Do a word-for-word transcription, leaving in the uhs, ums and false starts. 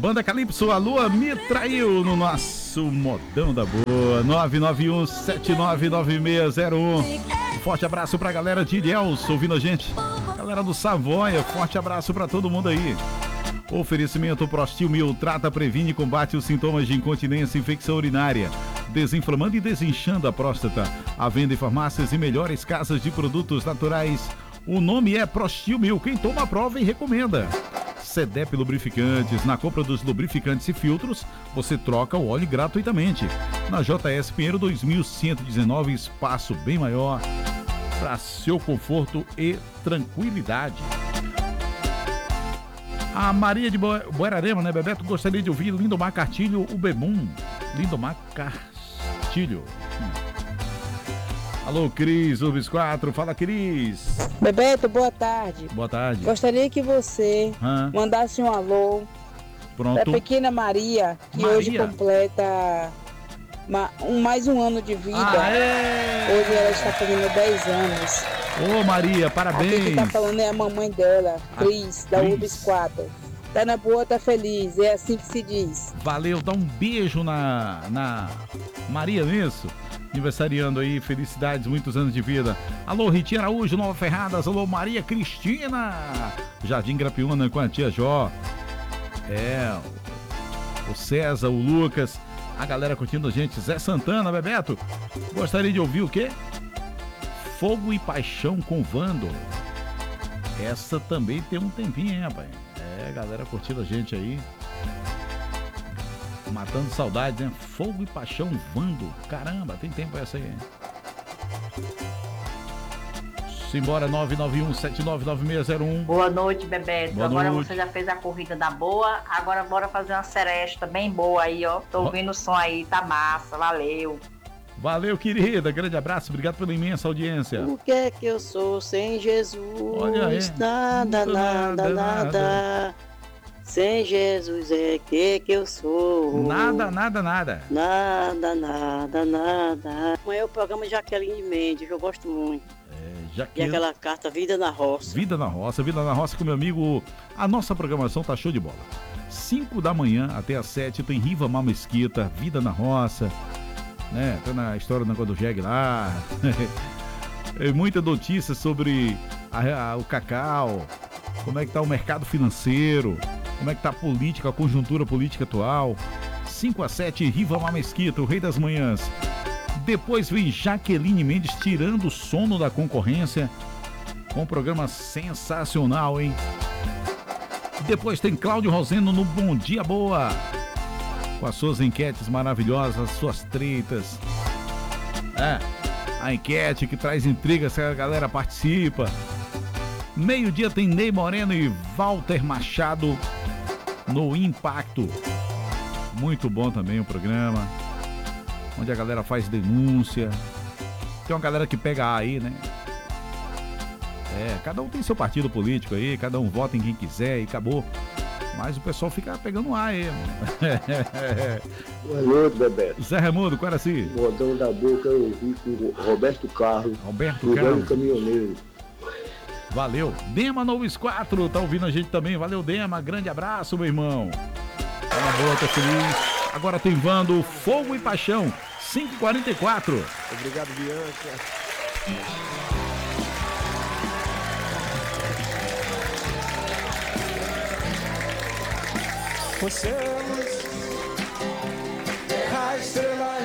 Banda Calypso, a lua me traiu no nosso modão da boa. nove nove um sete nove nove seis zero um. Um forte abraço pra galera de Ilhéus ouvindo a gente. Galera do Savoia, forte abraço pra todo mundo aí. Oferecimento Prostil Mil, trata, previne e combate os sintomas de incontinência e infecção urinária, desinflamando e desinchando a próstata. A venda em farmácias e melhores casas de produtos naturais. O nome é Prostil Mil, quem toma a prova e recomenda. Cedep Lubrificantes, na compra dos lubrificantes e filtros, você troca o óleo gratuitamente. Na J S Pinheiro dois mil cento e dezenove, espaço bem maior para seu conforto e tranquilidade. A Maria de Buerarema, né, Bebeto? Gostaria de ouvir Lindomar Cartilho, o Bebum. Lindomar Cartilho. Alô, Cris, Urbis quatro. Fala, Cris. Bebeto, boa tarde. Boa tarde. Gostaria que você Hã? mandasse um alô Pronto. para a pequena Maria, que Maria. hoje completa ma- um, mais um ano de vida. Aê! Hoje ela está fazendo dez anos. Ô, Maria, Aqui parabéns. que tá falando é a mamãe dela, Cris, da Cris. Urbis quatro. Tá na boa, tá feliz, é assim que se diz. Valeu, dá um beijo na, na Maria, não é isso? Aniversariando aí, felicidades, muitos anos de vida. Alô, Ritinha Araújo, Nova Ferradas. Alô, Maria Cristina, Jardim Grapiúna com a tia Jó. É, o César, o Lucas, a galera curtindo a gente. Zé Santana, Bebeto, gostaria de ouvir o quê? Fogo e Paixão com Vando. Essa também tem um tempinho, hein, rapaz? É, galera curtindo a gente aí. Matando saudades, né? Fogo e Paixão Vando. Caramba, tem tempo essa aí, hein? Simbora, nove nove um sete nove nove seis zero um. Boa noite, Bebeto. Boa agora noite. você já fez a corrida da boa, agora bora fazer uma seresta bem boa aí, ó. Tô ouvindo o som aí, tá massa, valeu. Valeu, querida. Grande abraço. Obrigado pela imensa audiência. O que é que eu sou sem Jesus? Olha aí. Nada, nada, nada. Sem Jesus é que que eu sou. Nada, nada, nada. Nada, nada, nada. Amanhã é o programa Jaqueline Mendes, eu gosto muito. É, já E que aquela carta Vida na Roça. Vida na Roça, Vida na Roça com meu amigo. A nossa programação tá show de bola. cinco da manhã até as sete tem Riva Mal Mesquita, Vida na Roça, né? Tá na história do negócio do Jeg lá. É muita notícia sobre a, a, o cacau, como é que tá o mercado financeiro, como é que tá a política, a conjuntura política atual. cinco a sete, Riva Mal Mesquita, o Rei das Manhãs. Depois vem Jaqueline Mendes tirando o sono da concorrência, com um programa sensacional, hein? Depois tem Cláudio Rosendo no Bom Dia Boa, com as suas enquetes maravilhosas, suas tretas. É, a enquete que traz intrigas, que a galera participa. Meio-dia tem Ney Moreno e Walter Machado no Impacto. Muito bom também o programa, onde a galera faz denúncia. Tem uma galera que pega A aí, né? É, cada um tem seu partido político aí, cada um vota em quem quiser e acabou. Mas o pessoal fica pegando A aí, mano. Boa noite, Bebeto. Zé Raimundo, qual era assim? Modão da boca eu ouvi com o Roberto Carlos. Roberto do Carlos. Velho Caminhoneiro. Valeu. Dema Noves quatro, tá ouvindo a gente também. Valeu, Dema. Grande abraço, meu irmão. Tá na boa, tá feliz. Agora tem Vando, Fogo e Paixão, cinco e quarenta e quatro. Obrigado, Bianca. Você é a luz, a estrela